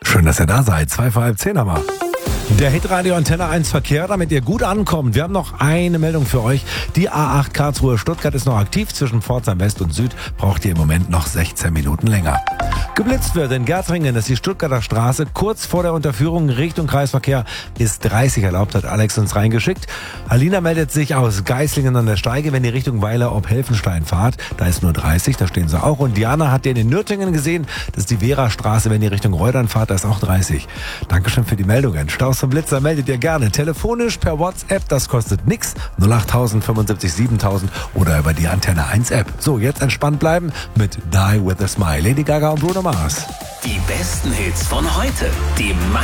Schön, dass ihr da seid. 2 vor halb 10 haben wir. Der Hitradio Antenne 1 Verkehr, damit ihr gut ankommt. Wir haben noch eine Meldung für euch. Die A8 Karlsruhe Stuttgart ist noch aktiv. Zwischen Pforzheim West und Süd braucht ihr im Moment noch 16 Minuten länger. Geblitzt wird in Gärtringen, das ist die Stuttgarter Straße. Kurz vor der Unterführung Richtung Kreisverkehr ist 30 erlaubt, hat Alex uns reingeschickt. Alina meldet sich aus Geislingen an der Steige, wenn ihr Richtung Weiler ob Helfenstein fahrt. Da ist nur 30, da stehen sie auch. Und Diana hat den in Nürtingen gesehen. Das ist die Vera-Straße, wenn ihr Richtung Reudern fahrt, da ist auch 30. Dankeschön für die Meldungen. Staus vom Blitzer meldet ihr gerne. Telefonisch per WhatsApp, das kostet nix. 08000 75 7000 oder über die Antenne 1 App. So, jetzt entspannt bleiben mit Die With A Smile. Lady Gaga und Bruno Mars. Die besten Hits von heute. Die